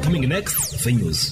Coming next, the news.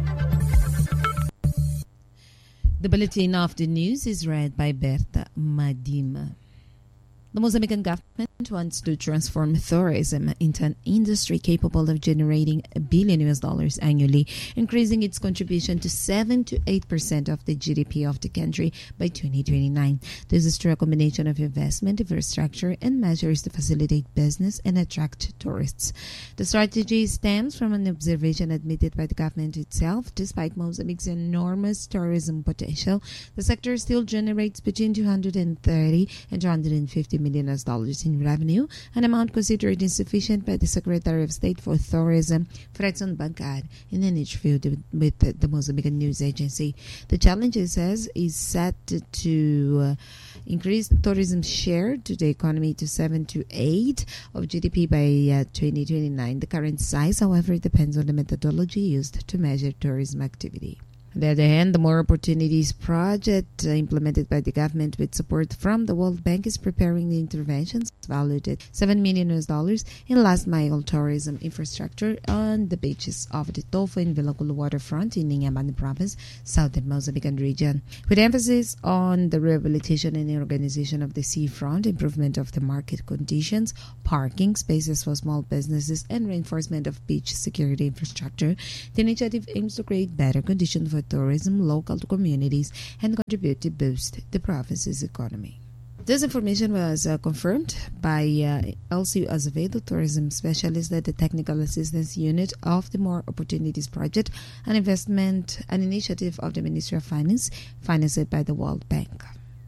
The bulletin of the news is read by Berta Madima. The Mozambican government wants to transform tourism into an industry capable of generating $1 billion annually, increasing its contribution to 7 to 8% of the GDP of the country by 2029. This is through a combination of investment, infrastructure, and measures to facilitate business and attract tourists. The strategy stems from an observation admitted by the government itself. Despite Mozambique's enormous tourism potential, the sector still generates between $230 and $250 million in revenue, an amount considered insufficient by the Secretary of State for Tourism, Fredson Bangad, in an interview with the Mozambican news agency. The challenge, it says, is set to increase the tourism share to the economy to 7 to 8 of GDP by 2029. The current size, however, depends on the methodology used to measure tourism activity. On the other hand, the More Opportunities project implemented by the government with support from the World Bank is preparing the interventions valued at $7 million in last-mile tourism infrastructure on the beaches of the Tofo and Vilakulu waterfront in Inhambane province, southern Mozambican region, with emphasis on the rehabilitation and organization of the seafront, improvement of the market conditions, parking spaces for small businesses, and reinforcement of beach security infrastructure. The initiative aims to create better conditions for tourism local to communities and contribute to boost the province's economy. This information was confirmed by Elcio Azevedo, tourism specialist at the Technical Assistance Unit of the More Opportunities Project, an initiative of the Ministry of Finance, financed by the World Bank.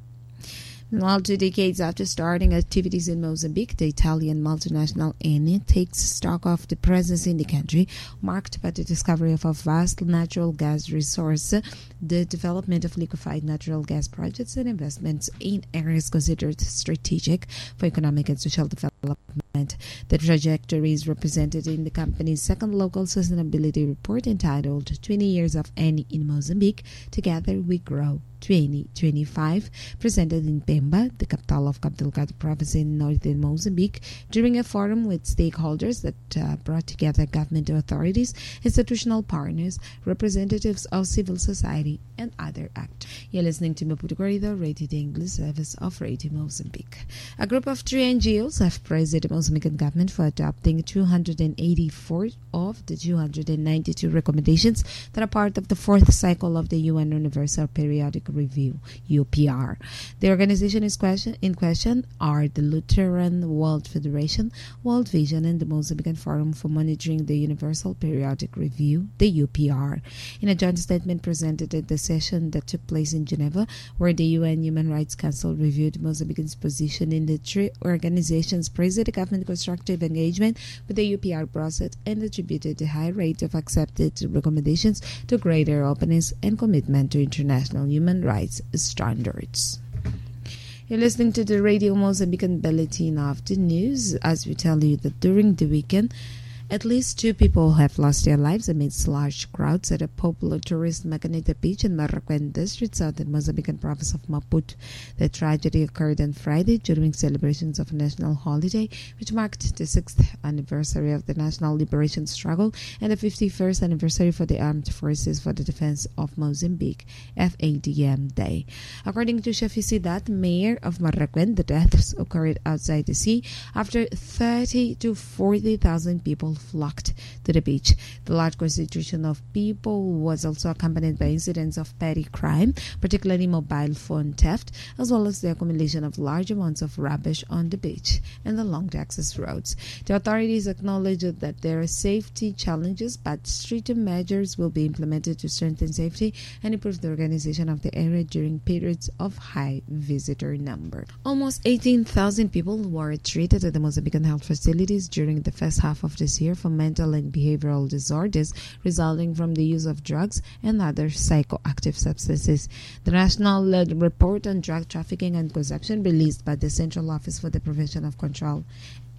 Well, 2 decades after starting activities in Mozambique, the Italian multinational Eni takes stock of the presence in the country, marked by the discovery of a vast natural gas resource, the development of liquefied natural gas projects, and investments in areas considered strategic for economic and social development. The trajectory is represented in the company's second local sustainability report entitled 20 Years of Eni in Mozambique, Together We Grow 2025, presented in Pemba, the capital of Cabo Delgado province in northern Mozambique, during a forum with stakeholders that brought together government authorities, institutional partners, representatives of civil society, and other actors. You're listening to Maputo Corridor, Radio the English service of Radio Mozambique. A group of 3 NGOs have praised the Mozambican government for adopting 284 of the 292 recommendations that are part of the 4th cycle of the UN Universal Periodic Review, UPR. The organization is in question are the Lutheran World Federation, World Vision, and the Mozambican Forum for Monitoring the Universal Periodic Review, the UPR. In a joint statement presented at the session that took place in Geneva, where the UN Human Rights Council reviewed Mozambican's position in the 3 organizations, praised the government constructive engagement with the UPR process and attributed the high rate of accepted recommendations to greater openness and commitment to international human rights standards. You're listening to the Radio Mozambican Bulletin of the News, as we tell you that during the weekend, at least 2 people have lost their lives amidst large crowds at a popular tourist Macanita beach in Marroquin district, southern Mozambican province of Maputo. The tragedy occurred on Friday during celebrations of a national holiday, which marked the 6th anniversary of the National Liberation Struggle and the 51st anniversary for the Armed Forces for the Defense of Mozambique, FADM Day. According to Shaficidad, mayor of Marroquin, the deaths occurred outside the sea after 30 to 40,000 people flocked to the beach. The large concentration of people was also accompanied by incidents of petty crime, particularly mobile phone theft, as well as the accumulation of large amounts of rubbish on the beach and along the access roads. The authorities acknowledge that there are safety challenges, but stricter measures will be implemented to strengthen safety and improve the organization of the area during periods of high visitor number. Almost 18,000 people were treated at the Mozambican health facilities during the first half of this year for mental and behavioral disorders resulting from the use of drugs and other psychoactive substances. The National Report on Drug Trafficking and Consumption, released by the Central Office for the Prevention of Control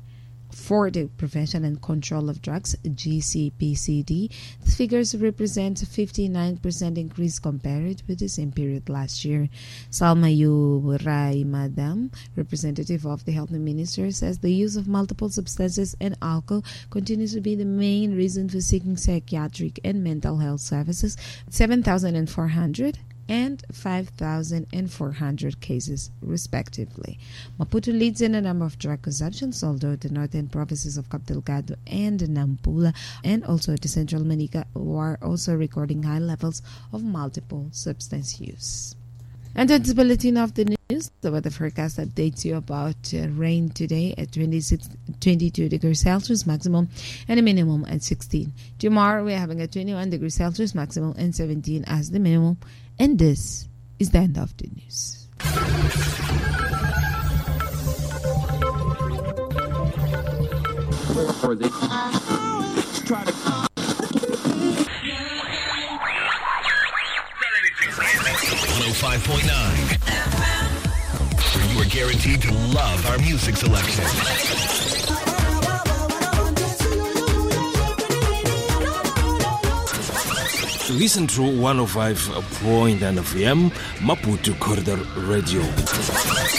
For the Prevention and Control of Drugs, GCPCD, the figures represent a 59% increase compared with the same period last year. Salmayu Raimadam, representative of the Health Minister, says the use of multiple substances and alcohol continues to be the main reason for seeking psychiatric and mental health services, 7,400 and 5,400 cases, respectively. Maputo leads in a number of drug consumptions, although the northern provinces of Cabo Delgado and Nampula and also the central Manica are also recording high levels of multiple substance use. And that's the bulletin of the news. The weather forecast updates you about rain today at 22 degrees Celsius maximum and a minimum at 16. Tomorrow we're having a 21 degrees Celsius maximum and 17 as the minimum. And this is the end of the news. Where you are guaranteed to love our music selection. Listen to 105.9 FM Maputo Corridor Radio.